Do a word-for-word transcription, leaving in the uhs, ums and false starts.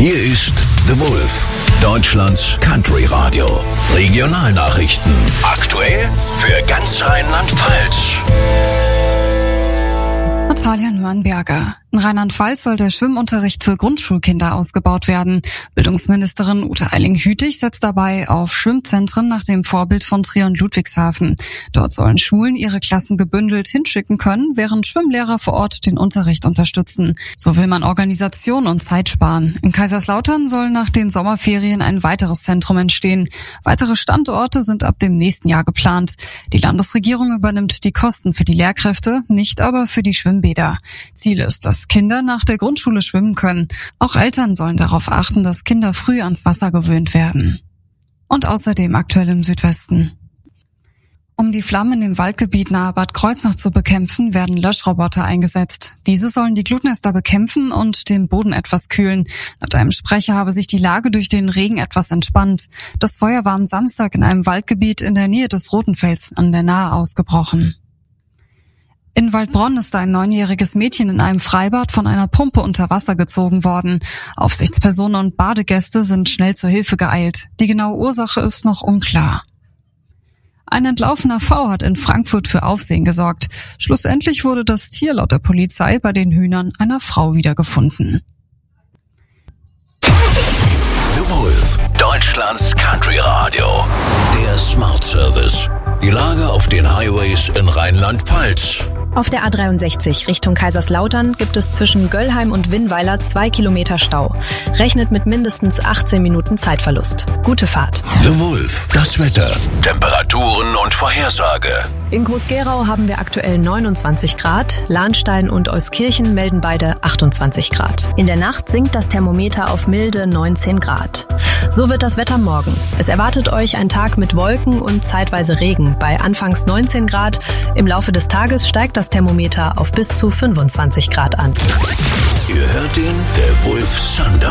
Hier ist The Wolf, Deutschlands Country Radio. Regionalnachrichten. Aktuell für ganz Rheinland-Pfalz. Natalia Nürnberger. In Rheinland-Pfalz soll der Schwimmunterricht für Grundschulkinder ausgebaut werden. Bildungsministerin Ute Eiling-Hütig setzt dabei auf Schwimmzentren nach dem Vorbild von Trier und Ludwigshafen. Dort sollen Schulen ihre Klassen gebündelt hinschicken können, während Schwimmlehrer vor Ort den Unterricht unterstützen. So will man Organisation und Zeit sparen. In Kaiserslautern soll nach den Sommerferien ein weiteres Zentrum entstehen. Weitere Standorte sind ab dem nächsten Jahr geplant. Die Landesregierung übernimmt die Kosten für die Lehrkräfte, nicht aber für die Schwimmbäder. Ziel ist, dass Kinder nach der Grundschule schwimmen können. Auch Eltern sollen darauf achten, dass Kinder früh ans Wasser gewöhnt werden. Und außerdem aktuell im Südwesten. Um die Flammen im Waldgebiet nahe Bad Kreuznach zu bekämpfen, werden Löschroboter eingesetzt. Diese sollen die Glutnester bekämpfen und den Boden etwas kühlen. Laut einem Sprecher habe sich die Lage durch den Regen etwas entspannt. Das Feuer war am Samstag in einem Waldgebiet in der Nähe des Rotenfels an der Nahe ausgebrochen. In Waldbronn ist ein neunjähriges Mädchen in einem Freibad von einer Pumpe unter Wasser gezogen worden. Aufsichtspersonen und Badegäste sind schnell zur Hilfe geeilt. Die genaue Ursache ist noch unklar. Ein entlaufener V hat in Frankfurt für Aufsehen gesorgt. Schlussendlich wurde das Tier laut der Polizei bei den Hühnern einer Frau wiedergefunden. The Wolf, Deutschlands Country Radio. Der Smart Service. Die Lage auf den Highways in Rheinland-Pfalz. Auf der A dreiundsechzig Richtung Kaiserslautern gibt es zwischen Göllheim und Winnweiler zwei Kilometer Stau. Rechnet mit mindestens achtzehn Minuten Zeitverlust. Gute Fahrt. The Wolf, das Wetter, Temperaturen und Vorhersage. In Groß-Gerau haben wir aktuell neunundzwanzig Grad. Lahnstein und Euskirchen melden beide achtundzwanzig Grad. In der Nacht sinkt das Thermometer auf milde neunzehn Grad. So wird das Wetter morgen. Es erwartet euch ein Tag mit Wolken und zeitweise Regen. Bei anfangs neunzehn Grad. Im Laufe des Tages steigt das Thermometer auf bis zu fünfundzwanzig Grad an. Ihr hört ihn, der Wolf Thunder